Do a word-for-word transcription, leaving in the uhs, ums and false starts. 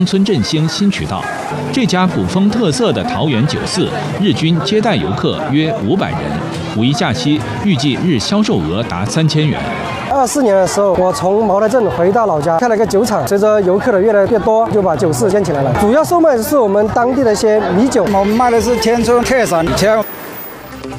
村振兴新渠道。这家古风特色的桃园酒肆，日均接待游客约五百人。五一假期预计日销售额达三千元。 二四年的时候，我从茅台镇回到老家，开了个酒厂。随着游客的越来越多，就把酒肆建起来了。主要售卖的是我们当地的一些米酒， 我们卖的是天春特产，像